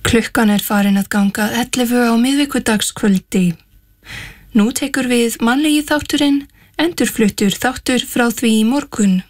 Klukkan farin að ganga 11 á miðvikudagskvöldi. Nú tekur við mannlegi þátturinn, endurfluttur þáttur frá því í morgun.